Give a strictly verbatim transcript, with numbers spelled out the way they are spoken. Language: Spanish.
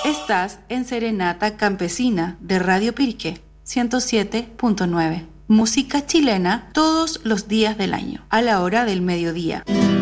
Estás en Serenata Campesina de Radio Pirque ciento siete punto nueve. Música chilena todos los días del año, a la hora del mediodía.